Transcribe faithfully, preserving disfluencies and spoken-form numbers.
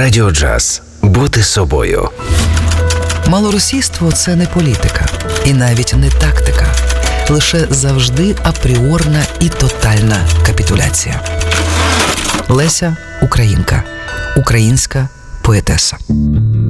Радіо Джаз. Бути собою. Малоросійство – це не політика. І навіть не тактика. Лише завжди апріорна і тотальна капітуляція. Леся – українка. Українська поетеса.